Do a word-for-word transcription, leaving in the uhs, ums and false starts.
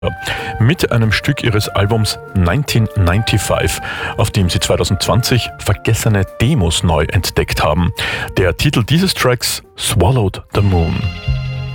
mit einem Stück ihres Albums neunzehnhundertfünfundneunzig, auf dem sie zweitausendzwanzig vergessene Demos neu entdeckt haben. Der Titel dieses Tracks: Swallowed the Moon.